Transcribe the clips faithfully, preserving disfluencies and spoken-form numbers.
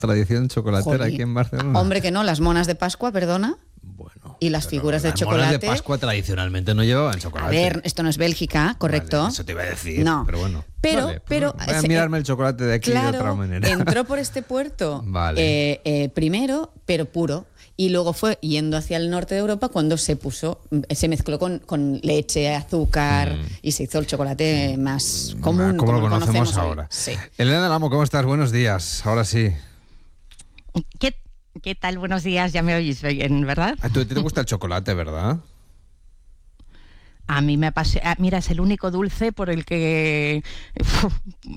tradición chocolatera Jolín. aquí en Barcelona. Hombre, que no, las monas de Pascua, perdona. Bueno, y las figuras de las chocolate. monas de Pascua tradicionalmente no llevaban chocolate. A ver, esto no es Bélgica, correcto. Vale, eso te iba a decir, no. pero bueno. Pero, vale, pero voy a se, mirarme el chocolate de aquí claro, de otra manera. Entró por este puerto vale. eh, eh, primero, pero puro. Y luego fue yendo hacia el norte de Europa cuando se puso, se mezcló con, con leche, azúcar mm. y se hizo el chocolate más común. Como, como lo conocemos, conocemos ahora. Sí. Elena Del Amo, ¿cómo estás? Buenos días. Ahora sí. ¿Qué, qué tal? Buenos días. Ya me oís bien, ¿verdad? A ti te gusta el chocolate, ¿verdad? A mí me apasiona. Mira, es el único dulce por el que. Uf,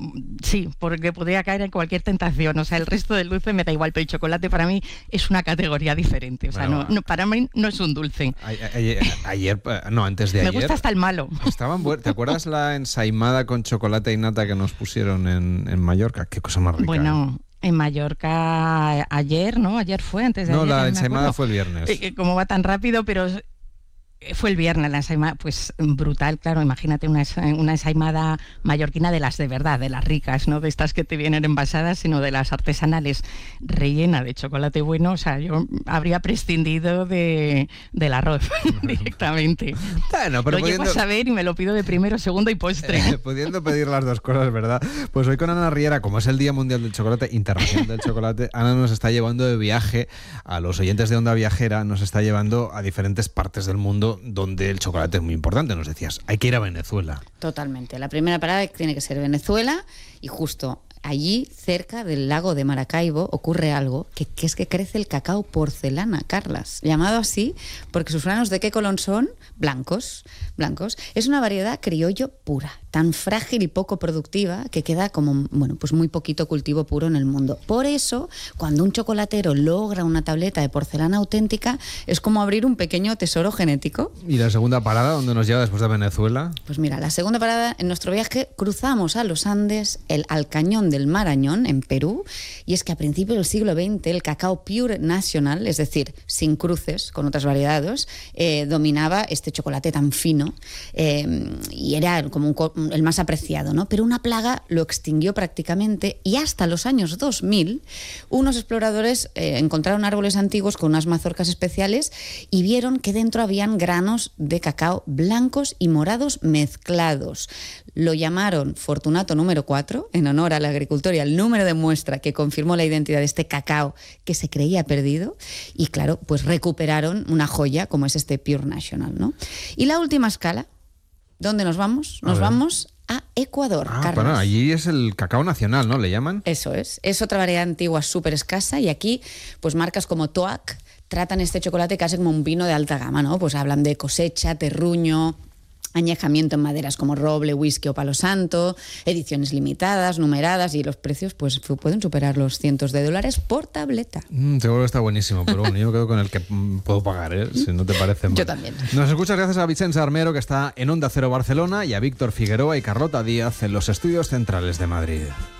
sí, por el que podría caer en cualquier tentación. O sea, el resto del dulce me da igual, pero el chocolate para mí es una categoría diferente. O sea, bueno, no, no, para mí no es un dulce. Ayer, ayer no, antes de me ayer. Me gusta hasta el malo. Estaban bu- ¿Te acuerdas la ensaimada con chocolate y nata que nos pusieron en, en Mallorca? Qué cosa más rica. Bueno. En Mallorca ayer, ¿no? Ayer fue, antes de no, ayer. No, la no ensaimada fue el viernes. Eh, como va tan rápido, pero fue el viernes la ensaimada, pues brutal, claro. Imagínate una, una ensaimada mallorquina de las de verdad, de las ricas, no de estas que te vienen envasadas, sino de las artesanales, rellena de chocolate bueno. O sea, yo habría prescindido de, del arroz directamente. Bueno, pero lo pudiendo... llego a saber y me lo pido de primero, segundo y postre. Eh, pudiendo pedir las dos cosas, ¿verdad? Pues hoy con Ana Riera, como es el Día Mundial del Chocolate, Internacional del Chocolate, Ana nos está llevando de viaje a los oyentes de Onda Viajera, nos está llevando a diferentes partes del mundo donde el chocolate es muy importante. Nos decías, hay que ir a Venezuela. Totalmente. La primera parada tiene que ser Venezuela y justo allí, cerca del lago de Maracaibo, ocurre algo que, que es que crece el cacao porcelana, Carlas, llamado así porque sus granos ¿de qué color son? Blancos, blancos. Es una variedad criollo pura, tan frágil y poco productiva que queda como, bueno, pues muy poquito cultivo puro en el mundo. Por eso, cuando un chocolatero logra una tableta de porcelana auténtica, es como abrir un pequeño tesoro genético. ¿Y la segunda parada, dónde nos lleva después de Venezuela? Pues mira, la segunda parada en nuestro viaje cruzamos a los Andes, el, al cañón del Marañón, en Perú, y es que a principios del siglo veinte el cacao Pure National, es decir, sin cruces con otras variedades, eh, dominaba este chocolate tan fino eh, y era como un, el más apreciado, ¿no? Pero una plaga lo extinguió prácticamente y hasta los años dos mil unos exploradores eh, encontraron árboles antiguos con unas mazorcas especiales y vieron que dentro habían granos de cacao blancos y morados mezclados. Lo llamaron Fortunato número cuatro en honor al agricultor y al número de muestra que confirmó la identidad de este cacao que se creía perdido y claro, pues recuperaron una joya como es este Pure National, ¿no? Y la última escala, ¿dónde nos vamos? Nos vamos a Ecuador, ah, Carlos. Bueno, allí es el cacao nacional, ¿no? ¿Le llaman? Eso es. Es otra variedad antigua súper escasa y aquí, pues marcas como Toac tratan este chocolate casi como un vino de alta gama, ¿no? Pues hablan de cosecha, terruño, añejamiento en maderas como roble, whisky o palo santo, ediciones limitadas, numeradas y los precios pues pueden superar los cientos de dólares por tableta. Mm, seguro que está buenísimo, pero bueno, yo quedo con el que puedo pagar, ¿eh? Si no te parece mal. Yo también. Nos escuchas gracias a Vicenç Armero, que está en Onda Cero Barcelona, y a Víctor Figueroa y Carlota Díaz en los estudios centrales de Madrid.